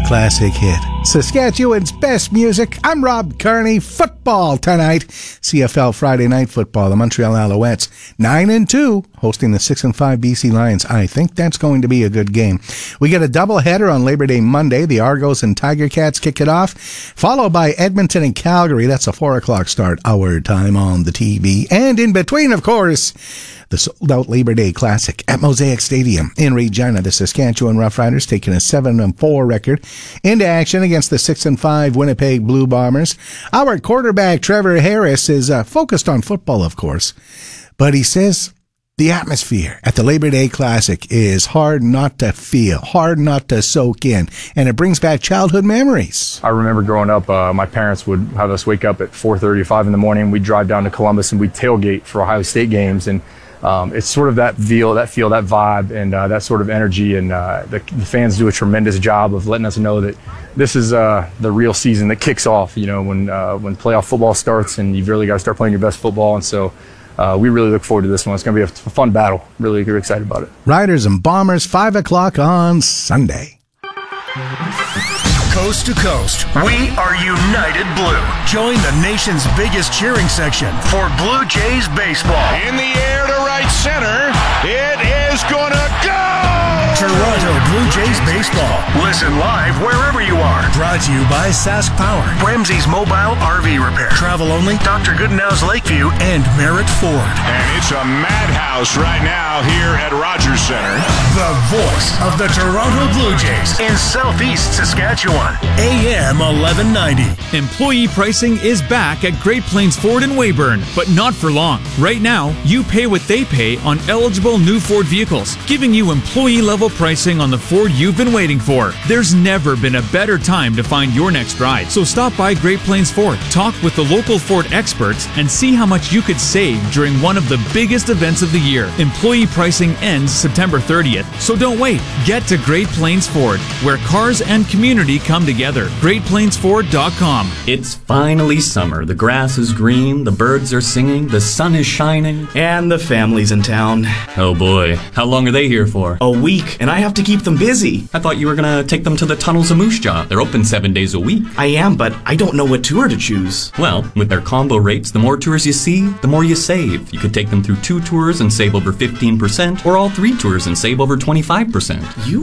classic hit. Saskatchewan's best music. I'm Rob Kearney. Football tonight. CFL Friday Night Football. The Montreal Alouettes 9-2 hosting the 6-5 BC Lions. I think that's going to be a good game. We get a doubleheader on Labor Day Monday. The Argos and Tiger Cats kick it off, followed by Edmonton and Calgary. That's a 4 o'clock start, our time on the TV. And in between, of course, the sold-out Labor Day Classic at Mosaic Stadium in Regina. The Saskatchewan Roughriders taking a 7-4 record into action against the 6-5 Winnipeg Blue Bombers. Our quarterback, Trevor Harris, is focused on football, of course, but he says the atmosphere at the Labor Day Classic is hard not to feel, hard not to soak in, and it brings back childhood memories. I remember growing up, my parents would have us wake up at 4:30, 5 in the morning. We'd drive down to Columbus and we'd tailgate for Ohio State games, and it's sort of that feel, that vibe, and that sort of energy, and the fans do a tremendous job of letting us know that this is the real season that kicks off, you know, when playoff football starts and you've really got to start playing your best football. And so we really look forward to this one. It's going to be a fun battle. Really excited about it. Riders and Bombers, 5 o'clock on Sunday. Coast to coast, we are United Blue. Join the nation's biggest cheering section for Blue Jays baseball. In the air to right center, it is gonna go! Toronto Blue Jays baseball. Listen live wherever you are. Brought to you by Sask Power, Ramsey's Mobile RV Repair, Travel Only, Dr. Goodnow's Lakeview, and Merritt Ford. And it's a madhouse right now here at Rogers Center. The voice of the Toronto Blue Jays in Southeast Saskatchewan. AM 1190. Employee pricing is back at Great Plains Ford in Weyburn, but not for long. Right now, you pay what they pay on eligible new Ford vehicles, giving you employee-level pricing on the Ford you've been waiting for. There's never been a better time to find your next ride. So stop by Great Plains Ford, talk with the local Ford experts, and see how much you could save during one of the biggest events of the year. Employee pricing ends September 30th, so don't wait. Get to Great Plains Ford, where cars and community come together. GreatPlainsFord.com. It's finally summer. The grass is green, the birds are singing, the sun is shining. And the family's in town. Oh boy, how long are they here for? A week, and I have to keep them busy. I thought you were gonna take them to the Tunnels of Moose Jaw. They're open 7 days a week. I am, but I don't know what tour to choose. Well, with their combo rates, the more tours you see, the more you save. You could take them through 2 tours and save over 15%, or all 3 tours and save over 25%. You